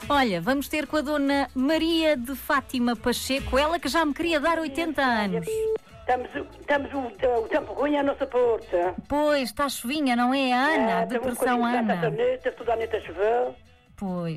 Olha, vamos ter com a dona Maria de Fátima Pacheco, ela que já me queria dar 80 anos. Estamos o tempo ruim à nossa porta. Pois, está chuvinha, não é, Ana? Depressão, Ana. Toda a noite a chover. Pois.